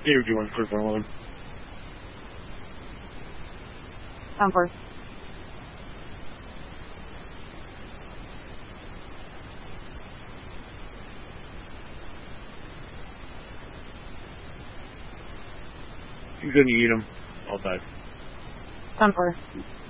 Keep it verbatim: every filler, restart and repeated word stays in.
Gator, do you want to click one load? Sound first. He's gonna eat him. I'll die. Sound first.